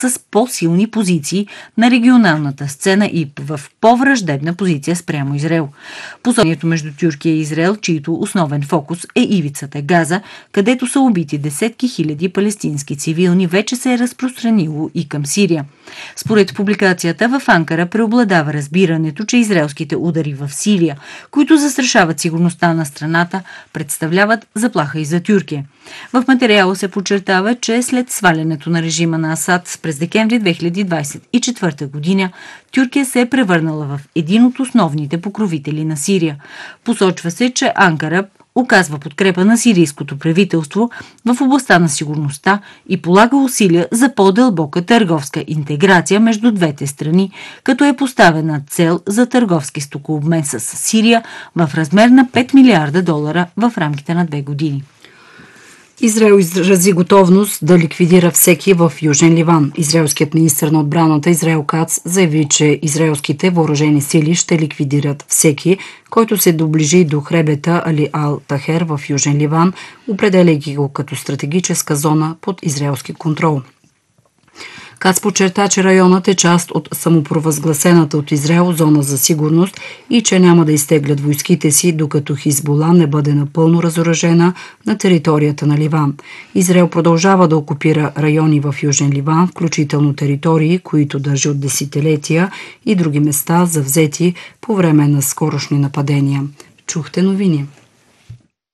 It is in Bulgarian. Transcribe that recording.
с по-силни позиции на регионалната сцена и в по-враждебна позиция спрямо Израел. Посолството между Тюркия и Израел, чието основен фокус е ивицата Газа, където са убити десетки хиляди палестински цивилни, вече се е разпространило и към Сирия. Според публикацията в Анкара преобладава разбирането, че израелските удари в Сирия, които застрашават сигурността на страната, представляват заплаха и за Тюркия. В материала се подчертава, че след свалянето на режима на Асад през декември 2024 година, Тюркия се е превърнала в един от основните покровители на Сирия. Посочва се, че Анкара оказва подкрепа на сирийското правителство в областта на сигурността и полага усилия за по-дълбока търговска интеграция между двете страни, като е поставена цел за търговски стокообмен с Сирия в размер на $5 милиарда в рамките на 2 години. Израел изрази готовност да ликвидира всеки в Южен Ливан. Израелският министър на отбраната Израел Кац заяви, че израелските въоръжени сили ще ликвидират всеки, който се доближи до хребета Али Ал-Тахер в Южен Ливан, определяйки го като стратегическа зона под израелски контрол. Кац подчерта, че районът е част от самопровъзгласената от Израел зона за сигурност и че няма да изтеглят войските си, докато Хизбула не бъде напълно разоръжена на територията на Ливан. Израел продължава да окупира райони в Южен Ливан, включително територии, които държи от десетилетия, и други места завзети по време на скорошни нападения. Чухте новини.